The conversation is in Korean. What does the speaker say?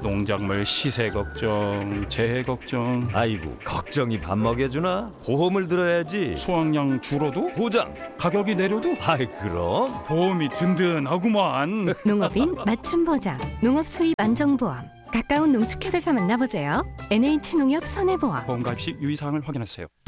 농작물 시세 걱정, 재해 걱정. 아이고, 걱정이 밥 먹여주나? 보험을 들어야지. 수확량 줄어도 보장. 가격이 내려도 아이, 그럼 보험이 든든하구만. 농업인 맞춤 보장, 농업 수입 안정보험. 가까운 농축협에서 만나보세요. NH농협 손해보험. 보험 가입 시 유의사항을 확인하세요.